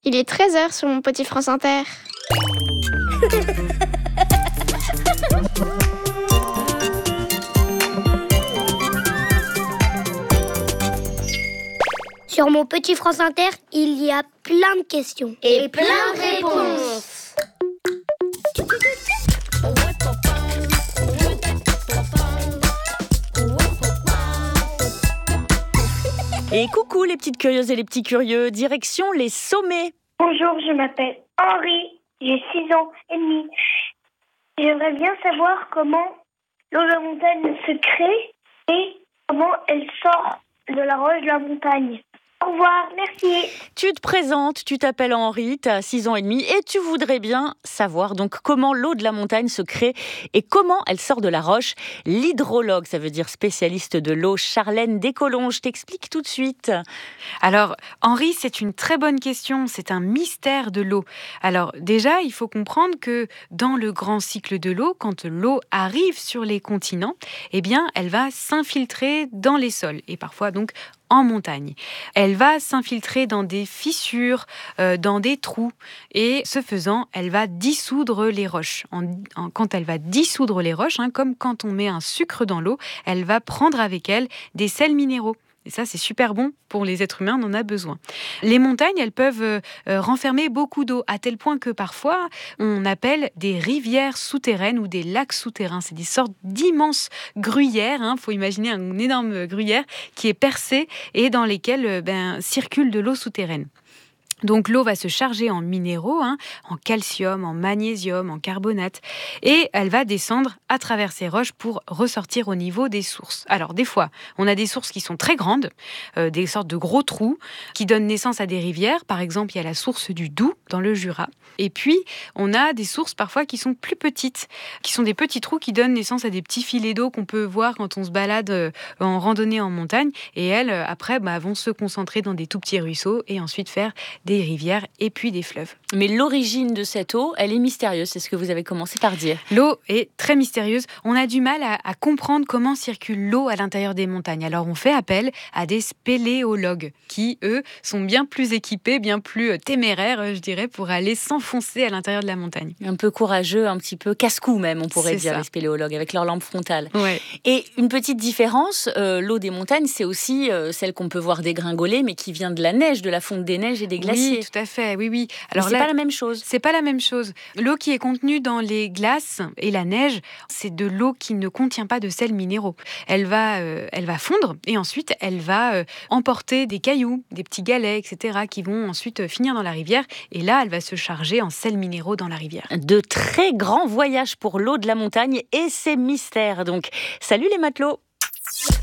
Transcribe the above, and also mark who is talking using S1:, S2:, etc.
S1: Il est 13h sur mon petit France Inter.
S2: Sur mon petit France Inter, il y a plein de questions.
S3: Et plein de réponses.
S4: Et coucou les petites curieuses et les petits curieux, direction les sommets.
S5: Bonjour, je m'appelle Henri, j'ai 6 ans et demi. J'aimerais bien savoir comment l'eau de la montagne se crée et comment elle sort de la roche de la montagne. Au revoir, merci.
S4: Tu te présentes, tu t'appelles Henri, tu as 6 ans et demi et tu voudrais bien savoir donc comment l'eau de la montagne se crée et comment elle sort de la roche. L'hydrologue, ça veut dire spécialiste de l'eau, Charlène Descolonges, t'explique tout de suite.
S6: Alors, Henri, c'est une très bonne question, c'est un mystère de l'eau. Alors déjà, il faut comprendre que dans le grand cycle de l'eau, quand l'eau arrive sur les continents, eh bien, elle va s'infiltrer dans les sols et parfois donc en montagne. Elle va s'infiltrer dans des fissures, dans des trous et ce faisant, elle va dissoudre les roches. Quand elle va dissoudre les roches, comme quand on met un sucre dans l'eau, elle va prendre avec elle des sels minéraux. Et ça, c'est super bon pour les êtres humains, on en a besoin. Les montagnes, elles peuvent renfermer beaucoup d'eau, à tel point que parfois, on appelle des rivières souterraines ou des lacs souterrains. C'est des sortes d'immenses gruyères. Il faut imaginer une énorme gruyère qui est percée et dans lesquelles circule de l'eau souterraine. Donc l'eau va se charger en minéraux, en calcium, en magnésium, en carbonate, et elle va descendre à travers ces roches pour ressortir au niveau des sources. Alors des fois, on a des sources qui sont très grandes, des sortes de gros trous qui donnent naissance à des rivières. Par exemple, il y a la source du Doubs dans le Jura. Et puis, on a des sources parfois qui sont plus petites, qui sont des petits trous qui donnent naissance à des petits filets d'eau qu'on peut voir quand on se balade en randonnée en montagne. Et elles, après, vont se concentrer dans des tout petits ruisseaux et ensuite faire des rivières et puis des fleuves.
S4: Mais l'origine de cette eau, elle est mystérieuse, c'est ce que vous avez commencé par dire.
S6: L'eau est très mystérieuse. On a du mal à comprendre comment circule l'eau à l'intérieur des montagnes. Alors on fait appel à des spéléologues qui, eux, sont bien plus équipés, bien plus téméraires, je dirais, pour aller s'enfoncer à l'intérieur de la montagne.
S4: Un peu courageux, un petit peu casse-cou même, on pourrait dire,
S6: ça.
S4: Les spéléologues, avec leur lampe frontale.
S6: Ouais.
S4: Et une petite différence, l'eau des montagnes, c'est aussi celle qu'on peut voir dégringoler, mais qui vient de la neige, de la fonte des neiges et des glaciers.
S6: Oui, tout à fait, oui.
S4: Alors c'est pas la même chose.
S6: C'est pas la même chose. L'eau qui est contenue dans les glaces et la neige, c'est de l'eau qui ne contient pas de sels minéraux. Elle va fondre et ensuite elle va emporter des cailloux, des petits galets, etc. qui vont ensuite finir dans la rivière. Et là, elle va se charger en sels minéraux dans la rivière.
S4: De très grands voyages pour l'eau de la montagne et ses mystères. Donc, salut les matelots!